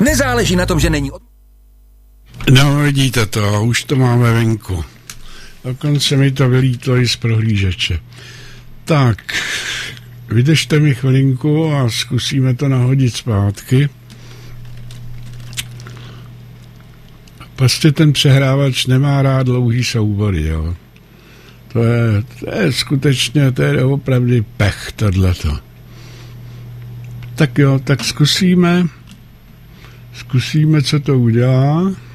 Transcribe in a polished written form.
Nezáleží na tom, že není... No, vidíte to, už to máme venku. Dokonce mi to vylítlo i z prohlížeče. Tak, vydržte mi chvilinku a zkusíme to nahodit zpátky. Prostě ten přehrávač nemá rád dlouhý soubory, jo. To je skutečně, to je opravdu pech, tohleto. Tak jo, tak zkusíme, co to udělá.